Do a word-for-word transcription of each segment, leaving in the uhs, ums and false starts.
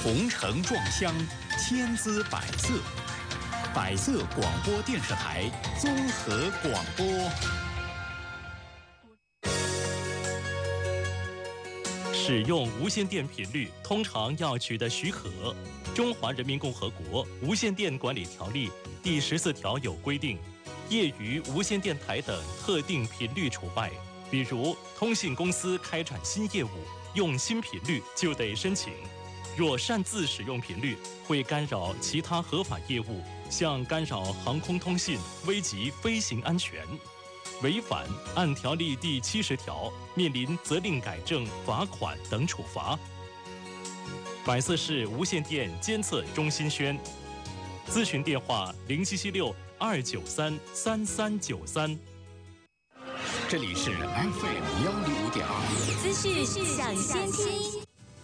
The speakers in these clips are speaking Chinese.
红橙撞香，千姿百色。百色广播电视台综合广播。 使用无线电频率通常要取得许可，《中华人民共和国无线电管理条例》第十四条有规定，业余无线电台等特定频率除外。比如，通信公司开展新业务，用新频率就得申请。若擅自使用频率，会干扰其他合法业务，像干扰航空通信，危及飞行安全。违反按条例第七十条，面临责令改正、罚款等处罚。百色市无线电监测中心宣，咨询电话零七七六二九三三三九三。 这里是 F M 幺零五点二， 资讯抢先听。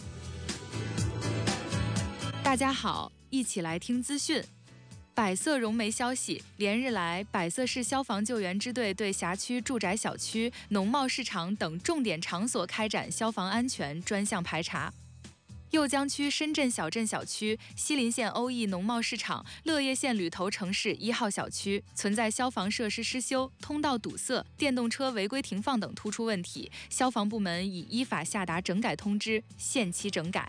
大家好，一起来听资讯。百色融媒消息，连日来，百色市消防救援支队对辖区住宅小区、农贸市场等重点场所开展消防安全专项排查。酉江区深圳小镇小区、西林县欧义农贸市场、乐业县吕头城市一号小区存在消防设施失修、通道堵塞、电动车违规停放等突出问题，消防部门已依法下达整改通知，限期整改。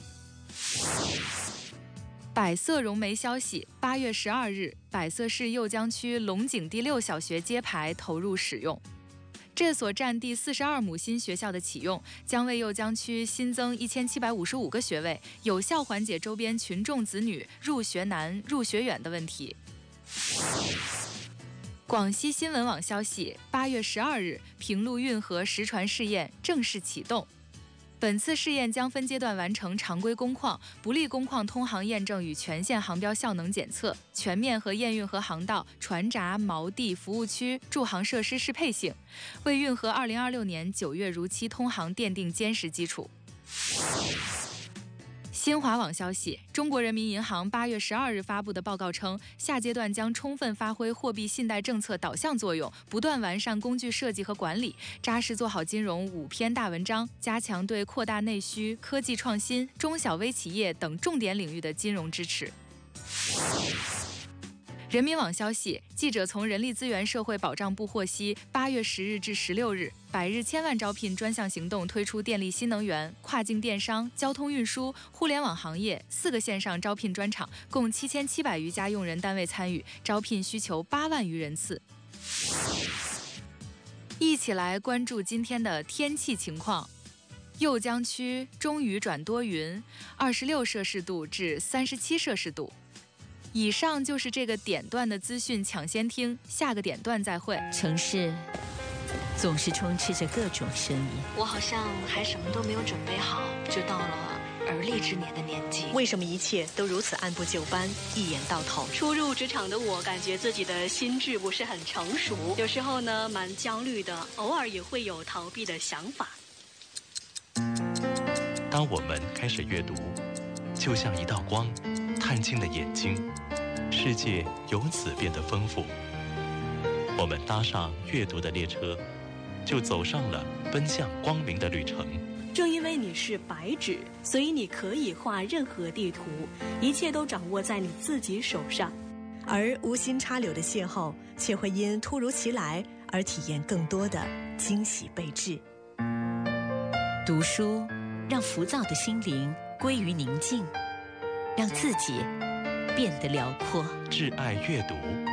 百色融媒消息，八月十二日，百色市酉江区龙井第六小学揭牌投入使用。这所占地四十二亩新学校的启用，将为酉江区新增一千七百五十五个学位，有效缓解周边群众子女入学难、入学远的问题。广西新闻网消息，八月十二日，平陆运河实船试验正式启动。本次试验将分阶段完成常规工况、不利工况通航验证与全线航标效能检测，全面和验运河航道、船闸、锚地、服务区、驻航设施适配性，为运河二零二六年九月如期通航奠定坚实基础。新华网消息，中国人民银行八月十二日发布的报告称，下阶段将充分发挥货币信贷政策导向作用，不断完善工具设计和管理，扎实做好金融五篇大文章，加强对扩大内需、科技创新、中小微企业等重点领域的金融支持。人民网消息，记者从人力资源社会保障部获悉，八月十日至十六日，百日千万招聘专项行动推出电力新能源、跨境电商、交通运输、互联网行业四个线上招聘专场，共七千七百余家用人单位参与，招聘需求八万余人次。一起来关注今天的天气情况。酉江区中雨转多云，二十六摄氏度至三十七摄氏度。以上就是这个点段的资讯抢先听，下个点段再会。 城市总是充斥着各种声音， 我好像还什么都没有准备好，就到了而立之年的年纪。 为什么一切都如此按部就班，一眼到头？ 初入职场的我，感觉自己的心智不是很成熟，有时候呢蛮焦虑的，偶尔也会有逃避的想法。 当我们开始阅读，就像一道光探进了眼睛，世界由此变得丰富。我们搭上阅读的列车，就走上了奔向光明的旅程。 正因为你是白纸，所以你可以画任何地图，一切都掌握在你自己手上。 而无心插柳的邂逅，却会因突如其来而体验更多的惊喜备至。 读书让浮躁的心灵归于宁静，让自己变得辽阔。 挚爱阅读，